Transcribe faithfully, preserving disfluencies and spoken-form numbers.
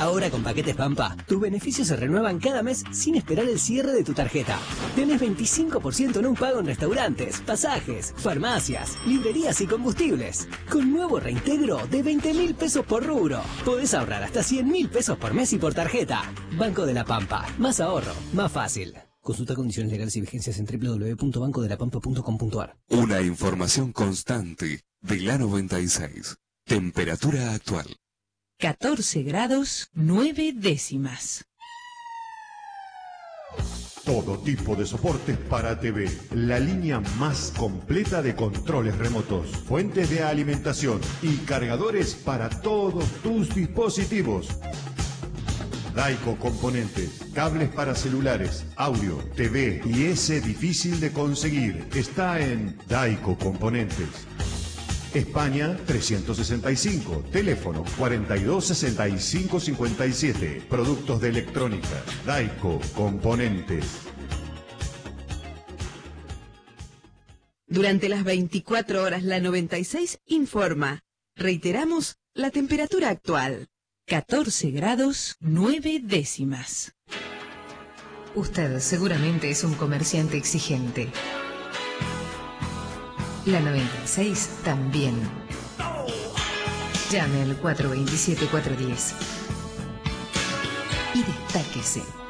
Ahora con Paquetes Pampa, tus beneficios se renuevan cada mes sin esperar el cierre de tu tarjeta. Tenés veinticinco por ciento en un pago en restaurantes, pasajes, farmacias, librerías y combustibles. Con nuevo reintegro de veinte mil pesos por rubro. Podés ahorrar hasta cien mil pesos por mes y por tarjeta. Banco de la Pampa. Más ahorro, más fácil. Consulta condiciones legales y vigencias en doble u doble u doble u punto banco de la pampa punto com punto a r. Una información constante de la noventa y seis. Temperatura actual. catorce grados, nueve décimas. Todo tipo de soportes para T V. La línea más completa de controles remotos, fuentes de alimentación y cargadores para todos tus dispositivos. Daico Componentes, cables para celulares, audio, T V y ese difícil de conseguir. Está en Daico Componentes. España trescientos sesenta y cinco, teléfono cuarenta y dos sesenta y cinco cincuenta y siete. Productos de electrónica, Daico Componentes. Durante las veinticuatro horas la noventa y seis informa. Reiteramos la temperatura actual. catorce grados, nueve décimas. Usted seguramente es un comerciante exigente. La noventa y seis también. Llame al cuatro dos siete cuatro uno cero y destáquese.